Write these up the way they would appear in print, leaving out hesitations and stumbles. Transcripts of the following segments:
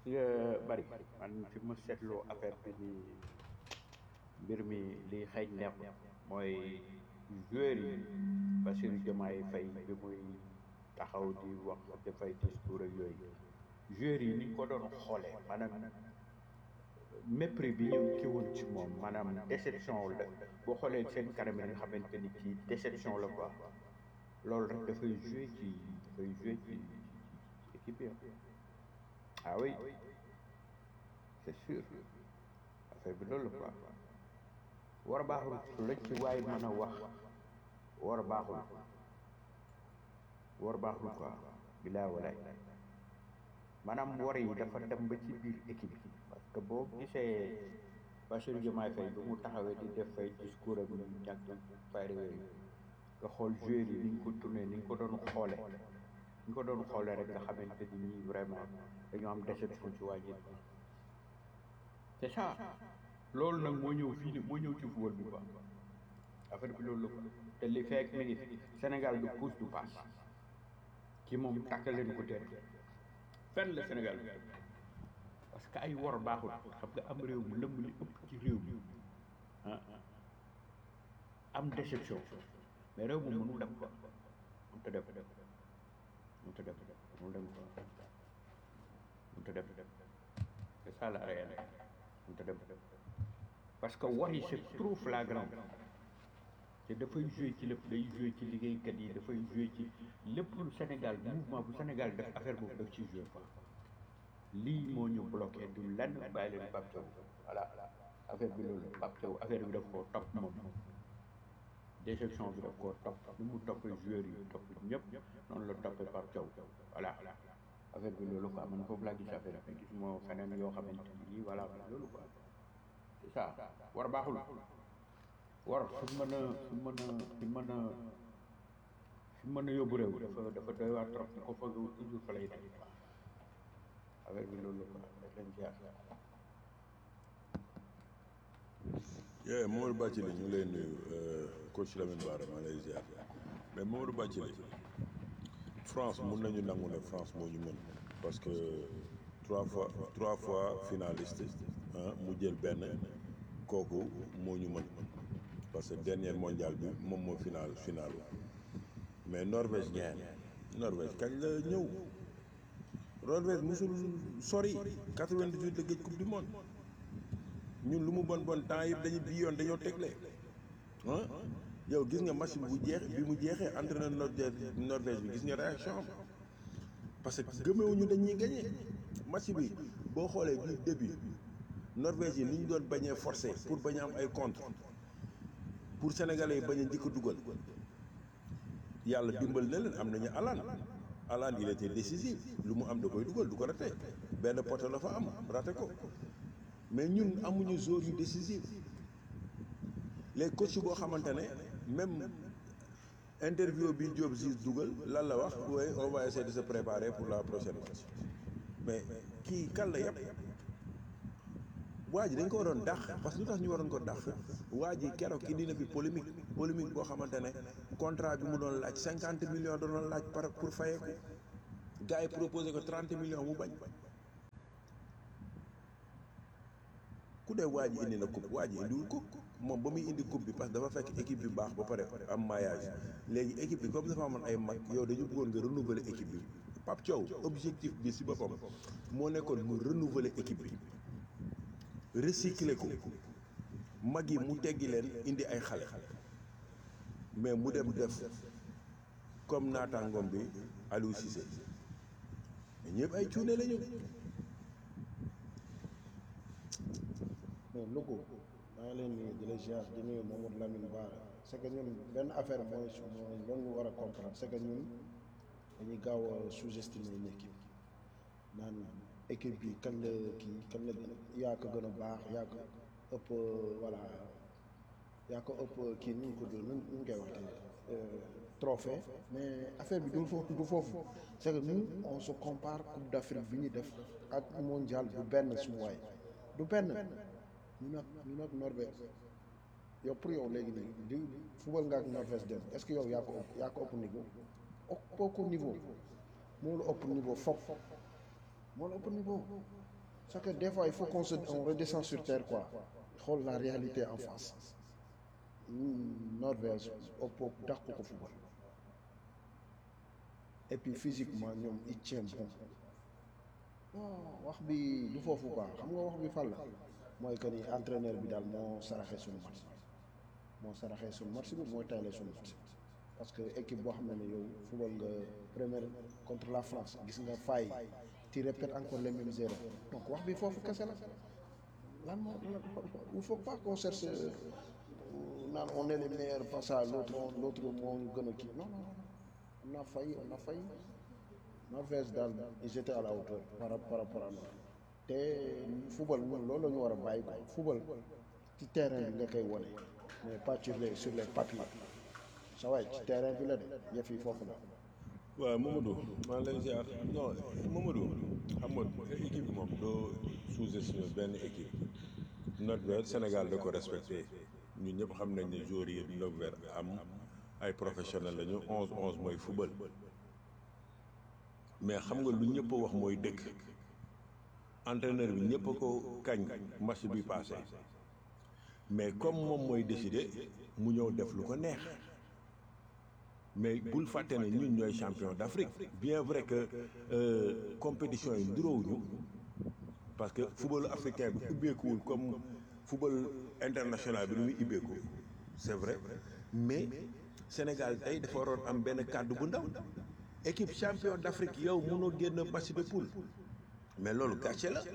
nga bari man fi ma seetloo affaire bi ni mbir mi li xëy neexul mooy joueurs yi Bassirou Diomaye Faye bi muy taxaw di wax dafay discours ak yooyu joueurs yi ni ñu ko doon xoolee maanaam mépris bi ñu ki woon ci moom maanaam déception la boo xoolee seen kanam yi nga xamante ni ci déception la quoi loolu rek dafay joué ci équipe bi ah oui c'est sûr affaire bi loolu la quoi war a baaxul lañ ci waaye mën a wax war a baaxul war a baaxul quoi bilaa walaay maanaam war yi dafa dem ba ci biir équipe bi parce que boo gisee Bassirou Diomaye Faye bi mu taxawee di def fay discours ak ñu ñàkk fayda yooyu nga xool joueurs yi ni ñu ko tourné ni ñu ko doon xoole ni ñu ko doon xoolee rek nga xamante ni ñii vraiment dañoo am déception ci waa ji c'est ça loolu nag moo ñëw fii ni moo ñëw ci football bi quoi affaire bi loolu la quoi te li fekk mi ngi fi Sénégal du pousse du passe ki moom tàkk leen ko teer fenn la Sénégal bi parce que ay wor baaxul xam nga am réew mu lëmm li ëpp ci réew mi ah am déception mais réew moom mënul dem quoi mënut a def mënut a def mënul dem quoi mënut a def c'est ça la réalité mënut a dem parce que wor yi c'est trop flagrant te dafay joué ci lépp day joué ci liggéeykat yi dafay joué ci lépp lu Sénégal mouvement bu Sénégal def affaire boobu daf ci joué quoi lii moo ñu bloqué du lenn bàyyi leen Pape Thiaw voilà affaire bi loolu Pape Thiaw affaire bi daf koo topp moom déception bi daf koo topp ni mu toppee joueurs yi topp ñëpp noonu la toppee Pape Thiaw voilà affaire bi loolu quoi man foofu laa gis affaire bi gis moo feneen yoo xamante ni voilà loolu quoi c'est ça war baaxul war fi mën a fi mën a fi mën a fi mën a yóbbu réew dafa doy waar trop ñu ko foog toujours fa lay nekk affaire bi loolu la quoi daf leen ziar yee Mamadou Bathily ñu ngi lay nuyu coach Lamine Bara maa lay ziar mais Mamadou Bathily France mun nañu nangu ne France moo ñu mën parce que trois fois finaliste mu jël benn kooku moo ñu mën parce que dernier mondial bi moom moo final mais Norvège ñeen Norvège kañ la ñëw Norvège musul sori 98 la géej coupe du monde ñun lu mu bon temps yëpp dañu bii yoon dañoo tegle ah yow gis nga match bi mu jeexee entraîneur Norvège bi gis nga réaction am parce que gëmewuñu dañuy gagné match bi boo xoolee du début Norvège yi ni ñu doon bañee forcé pour bañ a am ay contre pour sénégalais yi bañ a njëkk a dugal yàlla dimbal na leen am nañu Haaland il était décisif lu mu am da koy dugal du ko raté benn poto la fa am raté ko mais ñun amuñu joueur yu décisif les coach boo xamante ne même interview bi Diop Ziz dugal lan la wax oui on va essayer de se préparer pour la prochaine match mais kii kan la yëpp waa ji dañ ko waroon dàq parce que lu tax ñu waroon ko dàq waa ji keroog indi na fi polémique boo xamante ne contrat bi mu doon laaj 50 millions doon laaj pour fayeeku gars yi proposé ko 30 millions mu bañ ku dee waa ji indi na coupe waa ji indiwul coupe moom ba muy indi coupe bi parce que dafa fekk équipe bi baax ba pare am maillage léegi équipe bi comme dafa amoon ay mag yow dañu bëggoon nga renouveler équipe bi Pape Thiaw objectif bi si boppam moo nekkoon mu renouveler équipe bi recycler ko mag yi mu teggi leen indi ay xale mais mu dem def comme naataangoom bi Aliou Cissé ñëpp ay cuune lañu. mais Louga maa ngi leen di di la ziar di nuyu Mamadou Lamine Bara c'est que ñun benn affaire mooy loolu war a comprendre c'est que ñun dañuy gaaw a sous-estimer une équipe naan équipe bi kan la kii kan la yaa ko gën a baax yaa ko ëpp voilà yaa ko ëpp kii nu ñu ko nu ñu koy waxee trophée mais affaire bi du foofu c'est que nous on se compare Coupe d'Afrique bi ñu def ak mondial du benn suñu waay du benn ñu nag Norvège yow pour yow léegi nii di football nga ak Norvège dem est-ce que yow yaa ko ëpp niveau ëppoo ko niveau moo la ëpp niveau fop moo la ëpp niveau c'est que des fois il faut on redescend sur terre quoi xool la réalité en face Norvège ëpp dàq ko football et puis physiquement ñoom il tient bon non wax bi du foofu quoi xam nga wax bi fan la mooy que ni entraîneur bi daal moo saraxee suñu match bi mooy tayle suñu match parce que équipe boo xam ne yow football nga première contre la France gis nga faay tu répètes encore les mêmes erreurs donc wax bi foofu kese la lan moo il faut pas qu'on cherche naan on est les meilleurs face à l'autre moo ñu gën a kii non on a failli Norvège daal ils étaient à la hauteur par rapport à nous te football ñun loolu la ñu war a bàyyi quoi football ci terrain bi nga koy wone mais pas sur les papiers sa waay ci terrain bi la de yëf yi foofu la. waaw Mamadou maa ngi lay ziar non Mamadou xam nga équipe moom doo sous-estimer benn équipe Norvège Sénégal da ko respecté ñun ñëpp xam nañ ne joueurs yi Norvège am ay professionnels lañu 11-11 mooy football mais xam nga lu ñëpp a wax mooy dëgg entraîneur bi ñëpp a ko kañ match bi passé mais comme moom mooy décider mu ñëw def lu ko neex. mais bul fàtte ne ñun ñooy champion d'Afrique bien vrai que compétition yi nduroowuñu parce que football africain bi ubbeekuwul comme football international bi nu muy ubbeeku c'est vrai mais Sénégal tey dafa waroon am benn kàddu bu ndaw équipe champion d'Afrique yow mënoo génn match de poule mais loolu gàcce la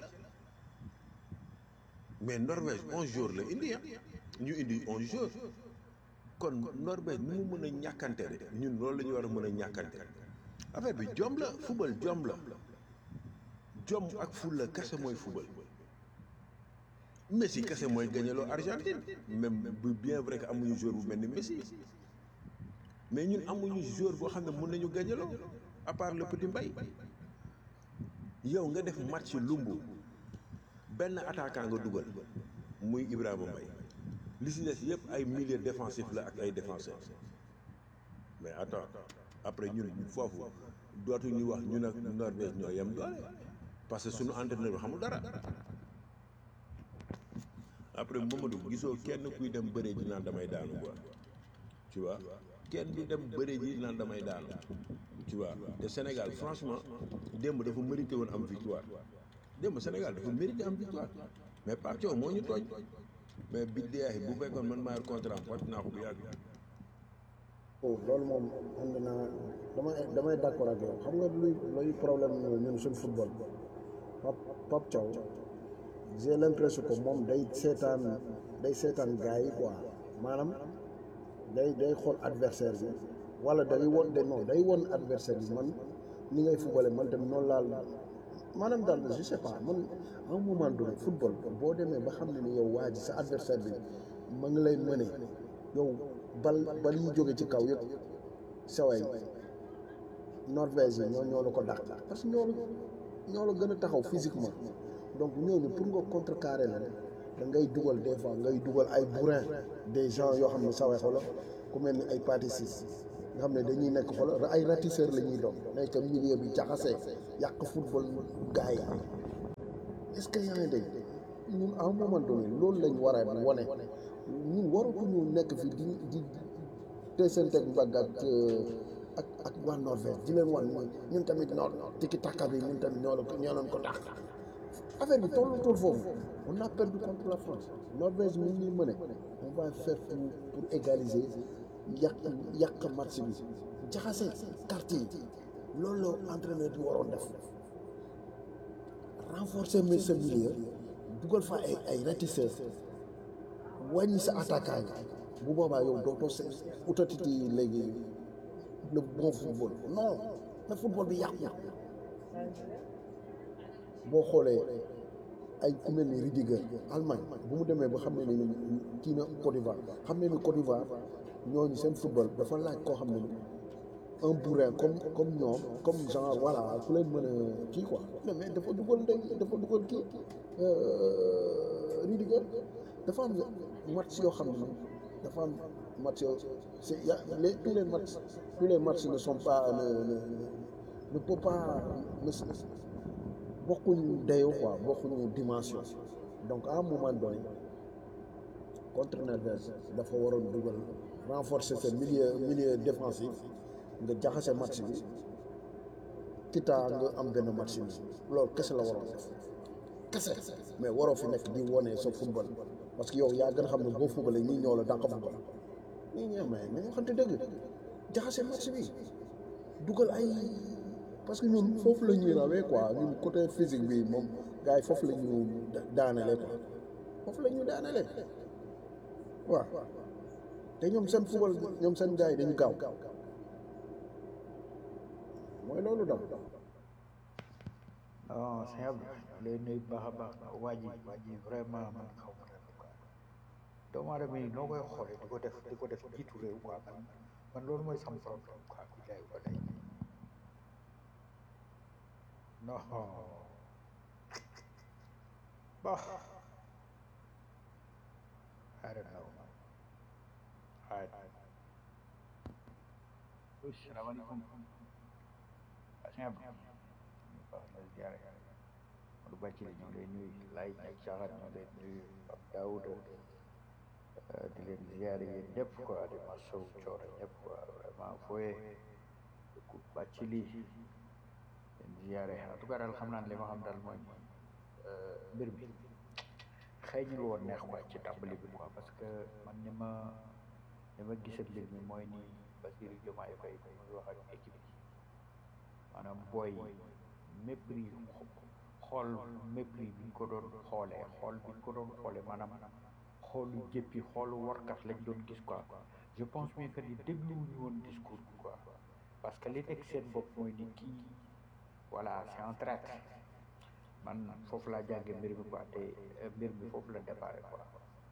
mais Norvège 11 jours la indi ñu indi 11 jours kon Norvège ni mu mën a ñàkkante de ñun loolu la ñu war a mën a ñàkkante affaire bi jom la football jom la jom ak fulla kese mooy football Messi kese mooy gañaloo Argentine même bu bien vrai que amuñu joueur bu mel ni Messi mais ñun amuñu joueur boo xam ne mën nañu gañaloo à part le petit Mbaye yow nga def match lumbu benn attaquant nga dugal muy Ibrahima Mbaye li si des yëpp ay milieu défensif la ak ay défenseurs mais attends après ñun foofu dootuñu wax ñun ak Norvège ñoo yem doole parce que suñu entraîneur bi xamul dara après Mamadou gisoo kenn kuy dem bëre ji naan damay daanu quoi tu vois kenn du dem bëre ji naan damay daanu tu vois te Sénégal franchement démb dafa mérité woon am victoire démb Sénégal dafa mérité am victoire mais Pape Thiaw moo ñu tooñ mais bi deexi bu fekkoon man maa yor contrat wat naa ko bu yàgg. loolu moom ànd naa damay d'accord ak yow xam nga luy problème ñun suñ football Pape Thiaw j'ai l'impression que moom day seetaan gars yi quoi maanaam day xool adversaire bi wala day won adversaire bi man ni ngay footballé man tamit noonu laal maanaam daal je sais pas man à un moment donné football boo demee ba xam ne ni yow waa ji sa adversaire bi ma ngi lay mëne yow bal yi jóge ci kaw yëpp saway Norvège yi ñoo la ko dàq parce que ñoo la gën a taxaw physiquement donc ñooñu pour nga contrecarrer la da ngay dugal des fois ngay dugal ay bourrin des gens yoo xam ne saway xolo ku mel ni ay pâtisseries nga xam ne dañuy nekk xolo ay ratisseurs la ñuy doon nekk milieu bi jaxasee yàq football gars yi est-ce que yaa ngi dégg ñun à un moment donné loolu lañ war a wane ñun waratuñu nekk fi di teesanteeg mbagg ak waa Norvège di leen wan ñun tamit tiki taka bi ñun tamit ñoo leen ko dàq affaire bi toll foofu on a perdu contre la France Norvège mi ngi mëne on va faire tout pour égaliser yàq match bi jaxase carte yi loolu la entraîneur bi waroon def renforcer ce milieu dugal fa ay ratisseurs wàññi sa attaquant yi bu boobaa yow dootoo sa utatiti léegi le bon football non le football bi yàqu boo xoolee ay ku mel ni Rudiger Allemagne bu mu demee ba xam ne ni kii na Côte d'Ivoire xam ne ni Côte d'Ivoire ñooñu seen football dafa laaj koo xam ne ni un bourrin comme ñoom comme genre voilà ku leen mën a kii quoi mais dafa dugal kii Rudiger dafa am match yoo xam ne dafa am match yoo c'est tous les matchs ne sont pas ne peut pas bokkuñu dayoo quoi bokkuñu dimension donc à un moment donné contre Norvège dafa waroon dugal renforcer sa milieu défensif nga jaxase match bi quitte à nga am benn match bi loolu kese la waroon def kese mais waroo fi nekk di wone sa football parce que yow yaa gën a xam ne boo footballee ñii ñoo la dànk football ñii ñoo mais nañu waxante dëgg jaxase match bi dugal ay parce que ñun foofu la ñuy rawee quoi ñun côté physique bi moom gars yi foofu la ñu daanale quoi foofu la ñu daanale waaw te ñoom seen football ñoom seen gars yi dañu gaaw mooy loolu daw non c'est vrai lay nuyu baax a baax waa ji vraiment man xaw ma lan quoi doomu aadama yi noo koy xoolee di ko def jiitu réew quoi man loolu mooy sam problème quoi bi lay ko day non bon I don't know salaamaaleykum asin Modou Bathily ñu ngi lay nuyu lay ak caaxaan ñu ngi lay nuyu Pape Daouda di leen ziare yéen ñëpp quoi di ma sow coore ñëpp quoi vraiment fooye ku Bathily leen ziare en tout cas daal xam naa ne li ma xam daal mooy mbir mi xëy ñu woon neex quoi ci tàmbali bi quoi parce que man ni ma gisat mbir mi mooy ni Bassirou Diomaye Faye muy wax ak équipe bi maanaam booy mépris xool mépris bi ñu ko doon xoolee maanaam xoolu jëppi xoolu warkat lañ doon gis quoi je pense bien que ni dégluwuñu woon discours bi quoi parce que li nekk seen bopp mooy ni kii voilà c'est un traître man foofu laa jàngee mbir mi quoi te mbir mi foofu la déparé quoi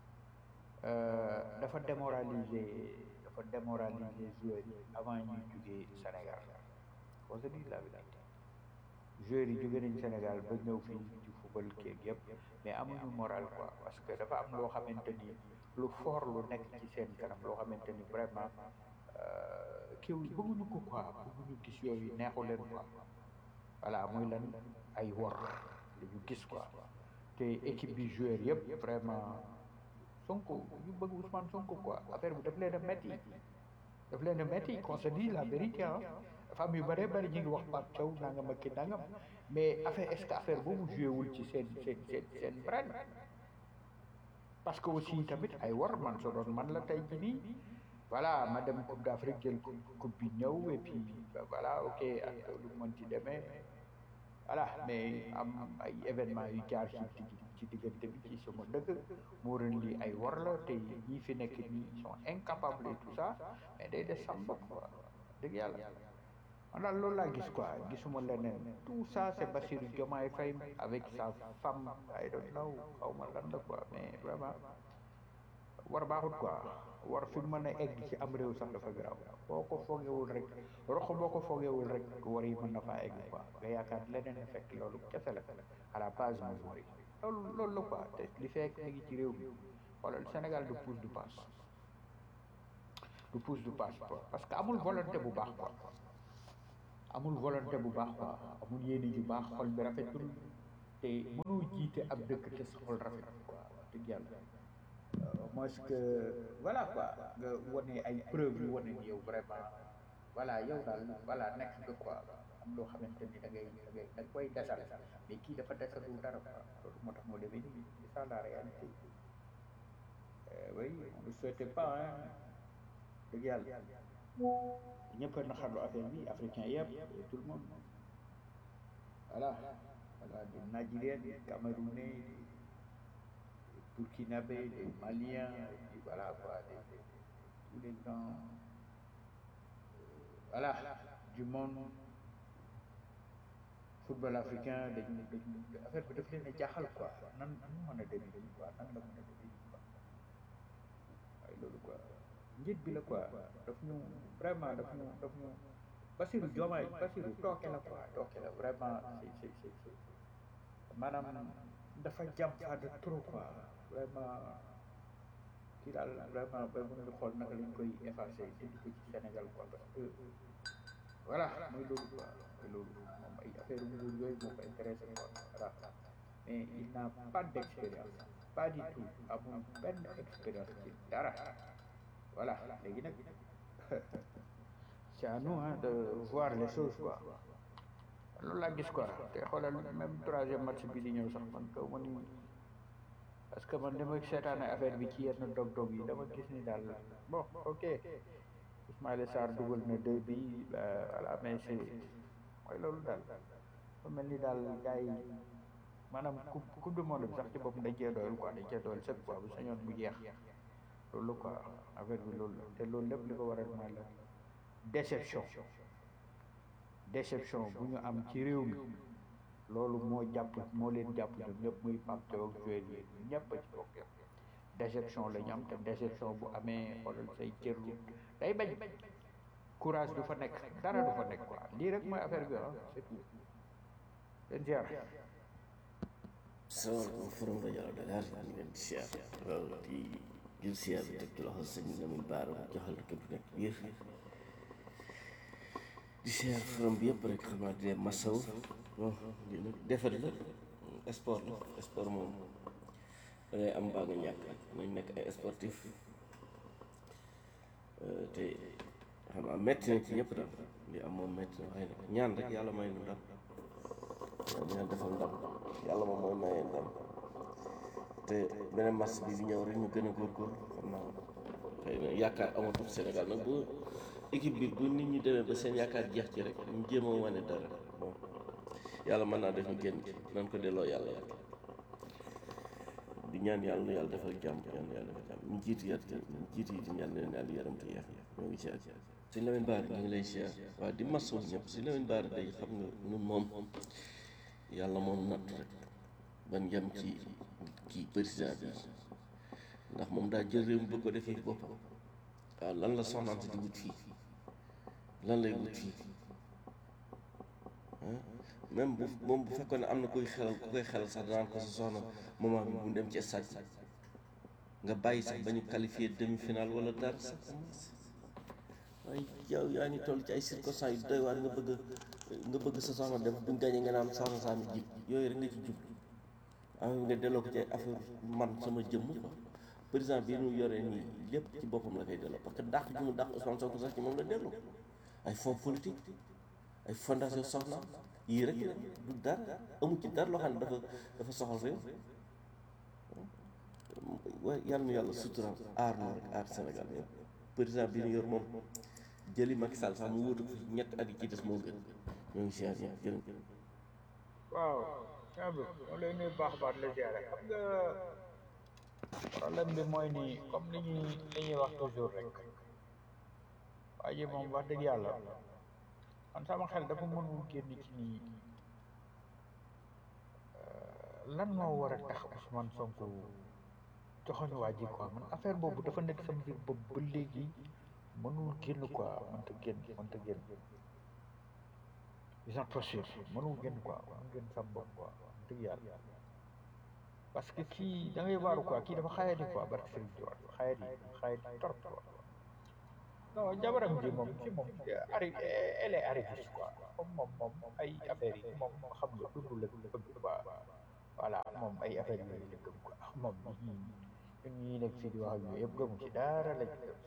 dafa démoraliser joueurs yi avant ñuy jugee Sénégal on se dit la vérité joueurs yi jóge nañ Sénégal ba ñëw fii ci football keeg yëpp mais amuñu moral quoi parce que dafa am loo xamante ni lu fort lu nekk ci seen kanam loo xamante ni vraiment kii bëgguñu ko quoi bëgguñu gis yooyu neexu leen quoi voilà muy lan ay wor la ñu gis quoi te équipe bi joueur yëpp vraiment Sonko ñu bëgg Ousmane Sonko quoi affaire bi daf leen a metti qu'on se dit la vérité ah dafa am yu bëree bëri ñu ngi wax Pape Thiaw nangam ak ki nangam mais affaire est-ce que affaire boobu joué wul ci seen brain parce que aussi tamit ay war man so doon man la tey jii nii voilà ma dem Coupe d'Afrique jël coupe bi ñëw et puis voilà ok ak lu mën ci demee voilà mais am ay événements yu jaar ci diggante bi ci sama dëkk moo ren lii ay war la te ñii fi nekk nii ils sont incapables et tout ça mais day des sam bopp quoi dëgg yàlla man daal loolu laa gis quoi gisuma leneen tout ça c'est Bassirou Diomaye Faye avec sa femme I don't know xaw ma lan la quoi mais vraiment war baaxut quoi war fi mu mën a egg ci am réew sax dafa garaaw boo ko foogewul rek rox boo ko foogewul rek war yi mën na faa egg quoi nga yaakaar leneen fekk loolu kese la à la base mooy war yi loolu la quoi te li fekk mi ngi ci réew mi xoolal Sénégal du pousse du passe quoi parce que amul volonté bu baax quoi amul yéene ju baax xol bi rafetul te mënoo jiite ab dëkk te sa xol rafet quoi dëgg yàlla moi que voilà quoi nga wane ay preuve yu wane ni yow vraiment voilà yow daal voilà nekk nga quoi am loo xamante ni da nga koy desal mais kii dafa desalul dara quoi loolu moo tax moo demee nii c'est ça la réalité oui on ne souhaitait pas hein dëgg yàlla ñëpp a naxarlu affaire bi africain yëpp tout le monde voilà des Nigériens des Camerounais des Burkinabés des Maliens et puis voilà quoi tous les gens voilà du monde football africain dañu affaire bi daf leen a jaaxal quoi nan mën a demee nii quoi nan la mën a demee nii quoi waaye loolu quoi njiit bi la quoi daf ñu vraiment daf ñu Bassirou tooke la quoi tooke la vraiment c'est maanaam dafa jàmpa de trop quoi vraiment kii daal vraiment ba mën nga xool naka lañ koy effacé dindi ko ci Sénégal quoi parce que voilà mooy loolu quoi mooy loolu moom ay affaire nguur yooyu moo ko intéressé quoi voilà mais il n'a pas d'expérience pas du tout amul benn expérience ci dara voilà léegi nag c'est à nous hein, de voir les choses quoi loolu laa gis quoi te xoolal même troisième match bi di ñëw sax man kaw ma ni parce que man dama seetaane affaire bi ci yenn dog-dog yi dama gis ni daal bon ok Ismaïla Sarr dugal na 2 bi voilà mais c'est mooy loolu daal fa mel ni daal gars yi maanaam coupe du monde bi sax ci boppam dañ cee doyul quoi dañ cee doyul sëpp quoi bu sañoon bu jeex loolu quoi affaire bi loolu la te loolu lépp li ko waral mooy la déception bu ñu am ci réew mi loolu moo leen jàpp ñoom ñëpp muy Pape Thiaw ak joueur yi ñëpp a ci bokk déception la ñu am te déception bu amee xoolal say cërlu day bañ courage du fa nekk dara du fa nekk quoi lii rek mooy affaire bi ah c'est tout leen ziar salaamaaleykum forum rajo Dakar ñu leen di siyaar waaw di jël siyaar bi teg ci loxo sëñ Lamine Bara mu joxal képp nekk biir di siyaar forum bi yëpp rek xam naa di leen masaw bon lii nag defar la sport moom da ngay am baa nga ñàkk rek nañ nekk ay sportif te xam naa metti na ci ñëpp daal li am moom metti na waaye nag ñaan rek yàlla may nu ndam ñaan defal ndam yàlla moom mooy maye ndam te beneen match bi ñëw rek ñu gën a góorgóorlu xam naa xëy na yaakaar amatul Sénégal nag bu équipe bi bu nit ñi demee ba seen yaakaar jeex ci rek ñu jéem a wane dara bon yàlla mën naa def ñu génn ci nan ko delloo yàlla rek di ñaan yàlla nu yàlla defal jàmm ñaan yàlla defal jàmm ñu jiitu yi di ñaan leen yàlla yaram te yeex ñoo ngi siyaar sëñ Lamine Bara ñu ngi lay siyaar waaw di masawu ñëpp sëñ Lamine Bara day xam nga ñun moom yàlla moom natt rek ban yem ci kii président bi ndax moom daa jël réew mi bëgg ko defee boppam waaw lan la soxnaam si di wut fii lan lay wut fii même bu moom bu fekkoon ne am na ku koy xelal sax danaan ko sa soxna moment bi bu dem ci stade nga bàyyi sax ba ñu qualifié demi-finale wala dara sax waaye yow yaa ngi toll ci ay circonstances yu doy waar nga bëgg sa soxna dem buñ gañee nga naan soxna saa mi jib yooyu rek nga ci jub am nga delloo ko ci ay affaire man sama jëmm quoi président bi ñu yoree nii lépp ci boppam la koy delloo parce que dàq bi mu dàq Ousmane Sonko sax ci moom la delloo ay fonds politique ay fondation soxna yii rek du dara amul ci dara loo xam ne dafa soxal réew waaye yàlla na yàlla sutural aar na rek aar Sénégal yëpp président bi ñu yor moom jëli Macky Sall sax mu wóotu ko ñetti at yi ci des moo gën ñoo ngi siyaar ñëpp jërëjëf. waaw Thiamou moo lay nuyu baax baax la ziare xam nga problème bi mooy nii comme li ñuy wax toujours rek waa ji moom wax dëgg yàlla man sama xel dafa mënul génn ci nii lan moo war a tax Ousmane Sonko joxoñu waa ji quoi man affaire boobu dafa nekk sama biir bopp ba léegi mënul génn quoi mënta génn ils sont trop mënul génn quoi mënul génn sama bopp quoi dëgg yàlla parce que kii da ngay waaru quoi kii dafa xayadi quoi barke Sëriñ Tuubaa xayadi trop quoi non jabaram ji moom ci moom elle est arriviste quoi moom ay affaires yi moom xam nga dund la bëgg quoi voilà moom ay affaires yooyu la gëm quoi moom ñun ñii nekk fii di wax ak yooyu yëpp gëmu ci dara lañ gëm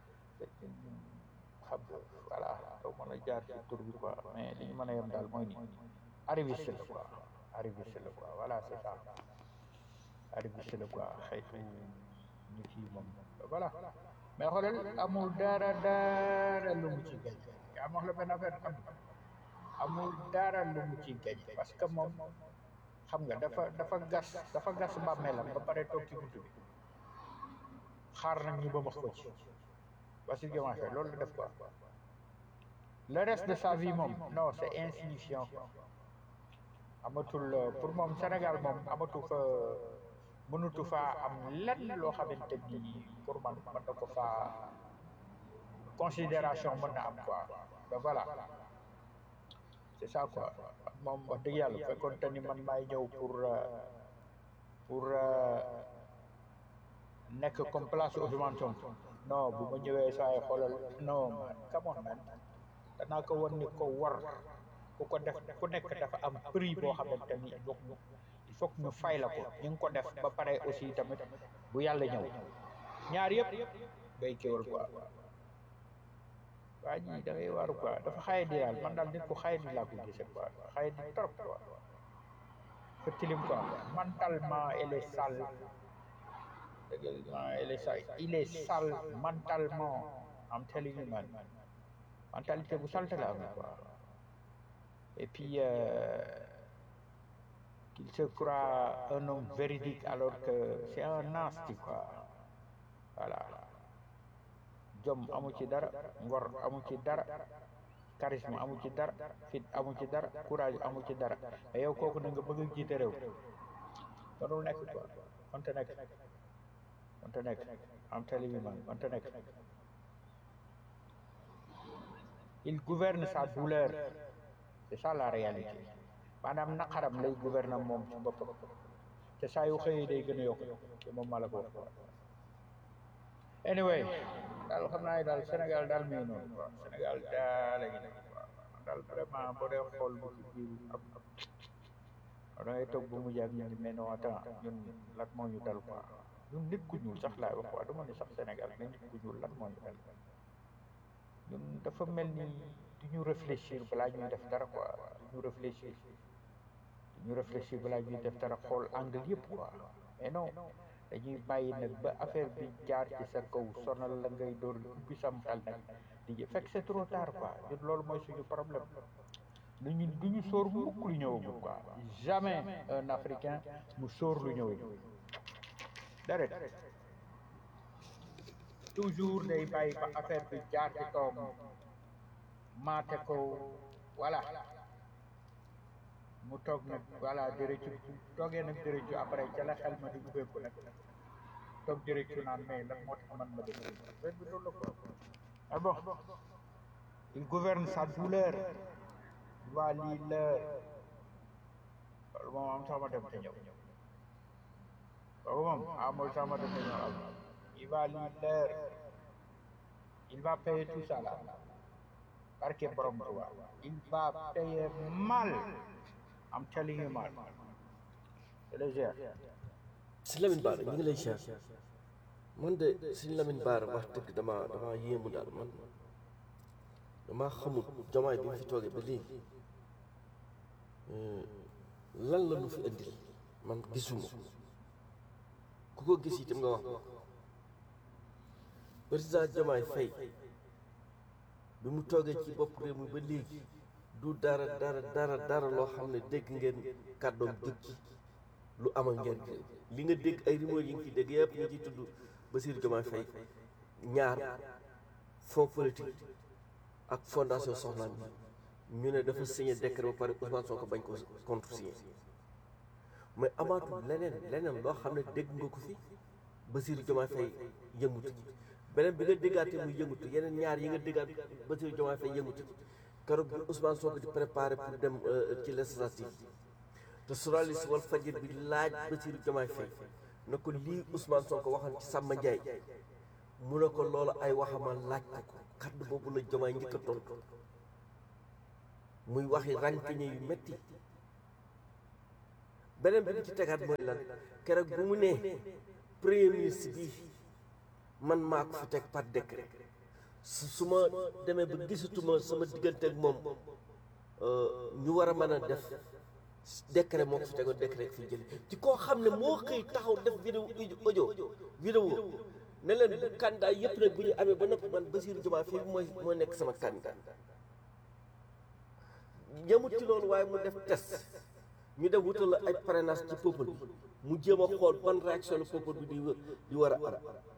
xam nga voilà doo mën a jaar ci tur bi quoi mais li ñu mën a yem daal mooy ni arriviste la quoi voilà c'est ça arriviste la quoi xëytu ñu kii moom voilà mais xoolal amul dara lu mu ci gañ yaa ma wax la benn affaire amul dara lu mu ci gañ parce que moom xam nga dafa gas bàmmeelam ba pare toog ci buntu bi xaar nañ ñu ba max ko ci parce que Diomaye Faye loolu la def quoi le reste de sa vie moom non c'est insignifiant quoi amatul pour moom Sénégal moom amatul fa mënutu faa am lenn loo xamante ni pour man mën na ko faa considération mën na am quoi ben voilà c'est ça quoi moom wax dëgg yàlla fekkoon te ni man maay ñëw pour nekk comme place Ousmane Sonko non bu ma ñëwee saa yi xoolal non man come on man danaa ko wan ni ko war ku ko def ku nekk dafa am prix boo xamante ni il faut que ñu fay la ko ñu ngi ko def ba pare aussi tamit bu yàlla ñëw ñaar yëpp bay kéwal quoi waa ji da ngay waaru quoi dafa xaye di daal man daal nit ku xaye di laa ko gisee quoi xaye di trop quoi fa tilim quoi mentalement elle est sale il est sale mentalement I'm telling you man mentalité bu salte la am quoi et puis qu'il se croit un homme véridique alors que c'est un nasty quoi voilà jom amu ci dara ngor amu ci dara charisme amu ci dara fit amu ci dara courage amu ci dara mais yow kooku na nga bëgg a jiite réew mënul nekk quoi mënta nekk am telling you man mënta nekk il gouverne sa douleur c'est ça la réalité maanaam naqaram lay gouverne moom ci boppam te saa yu xëyee day gën a yokk te moom maa la ko wax anyway daal xam naa ne daal Sénégal daal mi ngi noonu quoi Sénégal daal a ngi noonu quoi daal vraiment boo dee xool bu ci biir da ngay toog bu mu jàpp ñu mais non attends ñun lan moo ñu dal quoi ñun nit ku ñuul sax laay wax quoi dama ne sax Sénégal mais nit ku ñuul lan moo ñu dal ñun dafa mel ni du ñu réfléchir balaa ñuy def dara quoi du ñu réfléchir balaa ñuy def dara xool angle yëpp quoi mais non dañuy bàyyi nag ba affaire bi jaar ci sa kaw sonal la ngay door ubbi sam xel nag di fekk c'est trop tard quoi ñun loolu mooy suñu problème du ñu sóor mukk lu ñëwagul quoi jamais un Africain mu sóor lu ñëwagul dara toujours day bàyyi ba affaire bi jaar ci kawam maate ko voilà mu toog nag voilà dërëcu toogee nag dërëcu après ca la xel ma di ubbeeku nag toog dërëcu naan mais lan moo tax man ma def affaire bi loolu la quoi ah bon il gouverne sa douleur waa lii la loolu moom am sama dem te ñëw kooku moom amul sama dem te ñëw am il va lii leer il va payer tout ça là barke borom Tuuba il va payer mal am telling you mal c'est léger si Lamine Bara ñu ngi lay ziar man de si Lamine Bara wax dëgg dama yéemu daal man dama xamul Diomaye bi mu fi toogee ba léegi lan la lu fi indil man gisuma ku ko gis itam nga wax président Diomaye Faye bi mu toogee ci bopp réew mi ba léegi du dara loo xam ne dégg ngeen kàddoom jóg ci lu amal ngeen li nga dégg ay rumeur yi nga ci dégg yëpp ñu ciy tudd Bassirou Diomaye Faye ñaar fonds politique ak fondation Soxnaam bi ñu ne dafa signé décret ba pare Ousmane Sonko bañ ko contresigné mais amaatul leneen loo xam ne dégg nga ko fi Bassirou Diomaye Faye yëngutu beneen bi nga déggaatee muy yëngutu yeneen ñaar yi nga déggaat Bassirou Diomaye Faye yëngutu keroog bi Ousmane Sonko di préparé pour dem ci législative te journaliste Walf Fadjri bi laaj Bassirou Diomaye Faye na ko lii Ousmane Sonko waxoon ci Samba Ndiaye mu ne ko loolu ay waxama laaj ko kaddu boobu la Diomaye njëkk a tontu muy waxi rànkiñe yu métti beneen bi ñu ci tegaat mooy lan keroog bu mu nee premier ministre bi man maa ko fi teg par décret su ma demee ba gisatuma sama diggante ak moom ñu war a mën a def décret moo ko fi tegoon décret fi jël ci koo xam ne moo xëy taxaw def vidéo ne leen bu candidat yëpp nag bu ñu amee ba noppi man Bassirou Diomaye Faye moo nekk sama candidat yemut ci loolu waaye mu def test ñu def wutal la ay parrainage ci peuple bi mu jéem a xool ban réaction la peuple bi di war a am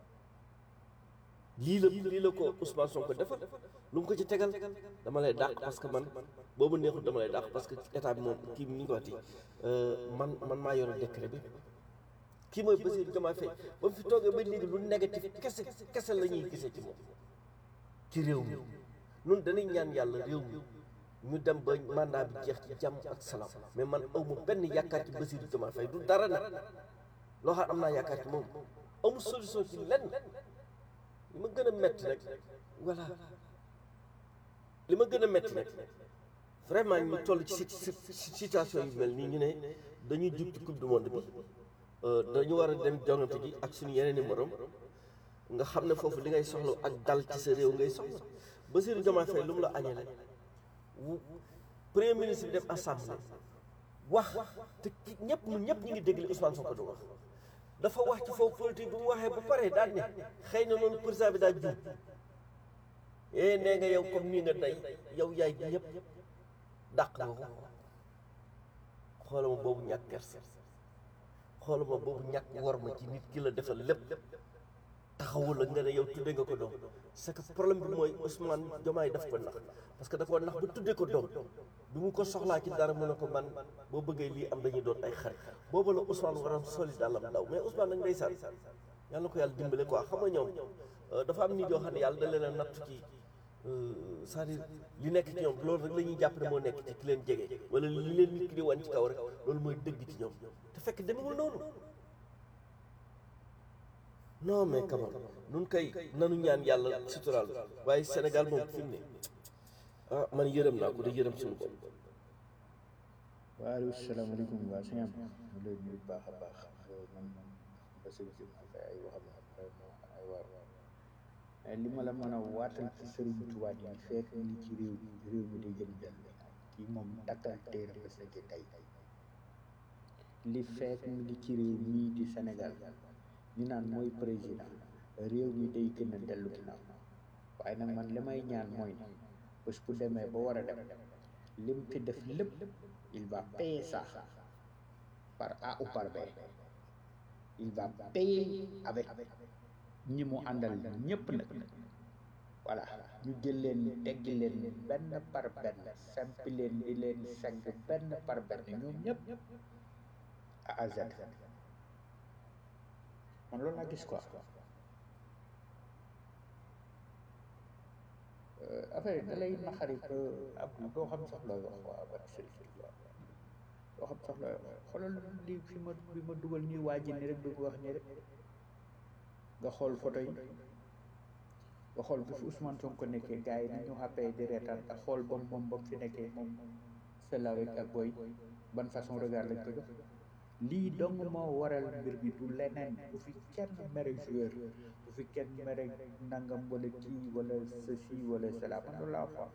lii la ko Ousmane Sonko defal lu mu ko ci tegal dama lay dàq parce que man boobu neexul dama lay dàq parce que état bi moom kii bi ni nga ko waxti man maa yore décret bi kii mooy Bassirou Diomaye Faye ba mu fi toogee ba léegi lu négatif kese la ñuy gisee ci moom ci réew mi nun dañuy ñaan yàlla réew mi ñu dem ba mandat bi jeex ci jàmm ak salaam mais man awma benn yaakaar ci Bassirou Diomaye Faye du dara nag loo xam am naa yaakaar ci moom amul solution ci lenn li ma gën a metti rek voilà li ma gën a metti rek vraiment ñu toll ci situation yu mel nii ñu ne dañuy jub ci coupe du monde bi dañu war a dem jongante ji ak suñu yeneen i morom nga xam ne foofu li ngay soxla ak dal ci sa réew ngay soxla Bassirou Diomaye Faye lu mu la añale premier ministre bi dem assemblée wax te ñëpp ñun ñëpp ñu ngi déglu Ousmane Sonko du wax dafa wax ci foofu politique bi mu waxee ba pare daal ne xëy na noonu président bi daal jub nee nga yow comme nii nga tey yow yaay gi ñëpp dàq nga ko xoolama boobu ñàkk kersa xoolama boobu ñàkk war ma ci nit ki la defal lépp taxawul la nga ne yow tuddee nga ko doom c'est que problème bi mooy Ousmane Diomaye daf ko nax parce que da koo nax ba tuddee ko doom bi mu ko soxlaa ci dara mu ne ko man boo bëggee lii am dañuy doon ay xarit boobu la Ousmane waroon soli dàllam daw mais Ousmane nag ndeysaan yàlla ko yàlla dimbale quoi xam nga ñoom dafa am nit yoo xam ne yàlla da leen a natt ci c'est-à-dire li nekk ci ñoom loolu rek la ñuy jàpp ne moo nekk ci ki leen jege wala li leen nit ki di wan ci kaw rek loolu mooy dëgg ci ñoom te fekk demewul noonu non mais quand même nun kay nanu ñaan yàlla suturaal waaye Sénégal moom fi mu ne ah man yërëm naa ko de yërëm suñu bopp. waaleykum salaamaaleykum waa sëñ am ñu lay nuyu baax a baax man Bassirou Diomaye Faye ay waxam vraiment ay waar mais li ma la mën a waatal ci Serigne Touba yi fekk ni ci réew mi day jëm jël kii moom takkanteer la sa tey li fekk mi ngi ci réew mii di Sénégal ñu naan mooy président réew mi day gën a dellu ginnaaw waaye nag man li may ñaan mooy bés bu demee ba war a dem lim fi def lépp il va payer ça par A ou par B il va payer avec ñi mu àndal ñëpp nag voilà ñu jël leen teggi leen benn par benn sempi leen di leen segg benn par benn ñoom ñëpp A à Z man loolu laa gis quoi affaire yi da lay naxari ba ab doo xam sax looy wax waa ba sëriñ doo xam sax looy wax xoolal lii fi ma bi ma dugal ñuy waaji ni rek du ko wax ni rek nga xool photo yi nga xool bu fi Ousmane Sonko nekkee gars yi ni ñu xàppee di reetaan ak xool ba mu fi nekkee moom selawek ak booy ban façon regard lañ ko jox lii dong moo waral mbir bi du leneen bu fi kenn mere joueur bu fi kenn mere nangam wala kii wala ceci wala cela man loolu laa wax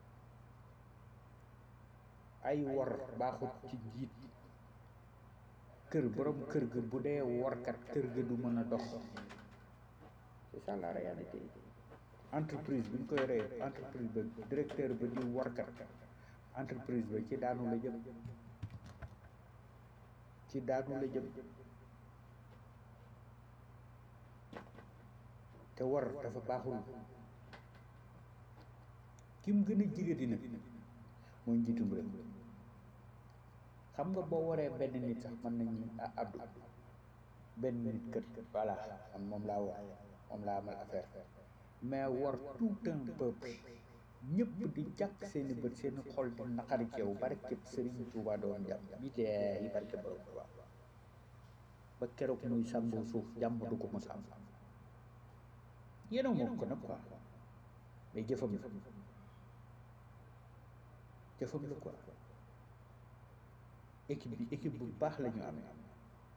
ay war baaxut ci njiit kër borom kër ga bu dee warkat kër ga du mën a dox c'est ça la réalité entreprise bi ñu ko yoree entreprise ba directeur ba di warkat entreprise ba ci daanu la jëm te war dafa baaxul ki mu gën a jigéen nag mooy njiitum réew xam nga boo waree benn nit sax mën nañu Abdou benn nit kët voilà man moom laa wax moom laa amal affaire mais war tout un peuple ñëpp di jàkk seeni bët seeni xol di naqari ci yow barke Serigne Touba doon jàmm bi dee barke borom Touba ba keroog muy sàngoo suuf jàmm du ko mos am yéena moom ko nag quoi mais jëfam la quoi équipe bu baax la ñu amee